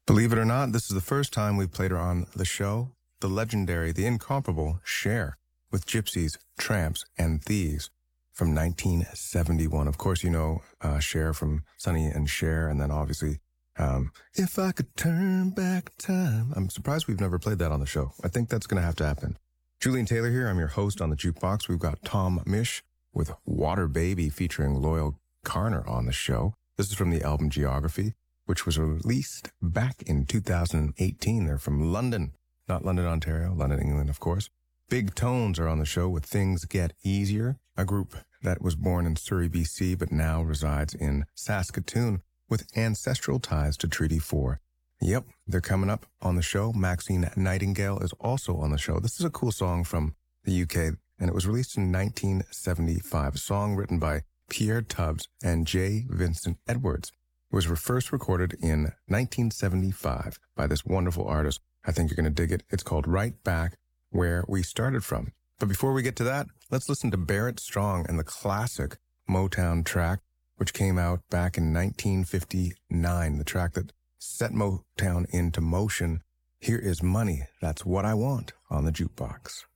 Believe it or not, this is the first time we've played her on the show. The legendary, the incomparable Cher with Gypsies, Tramps, and Thieves from 1971. Of course, you know Cher from Sonny and Cher, and then obviously If I Could Turn Back Time. I'm surprised we've never played that on the show. I think that's going to have to happen. Julian Taylor here. I'm your host on the Jukebox. We've got Tom Misch with Water Baby featuring Loyal Carner on the show. This is from the album Geography, which was released back in 2018. They're from London, not London, Ontario, London, England, of course. Big Tones are on the show with Things Get Easier, a group that was born in Surrey, BC, but now resides in Saskatoon with ancestral ties to Treaty 4. Yep, they're coming up on the show. Maxine Nightingale is also on the show. This is a cool song from the UK, and it was released in 1975, a song written by Pierre Tubbs and J. Vincent Edwards. It was first recorded in 1975 by this wonderful artist. I think you're going to dig it. It's called Right Back Where We Started From. But before we get to that, let's listen to Barrett Strong and the classic Motown track, which came out back in 1959, the track that set Motown into motion. Here is Money, That's What I Want on the Jukebox.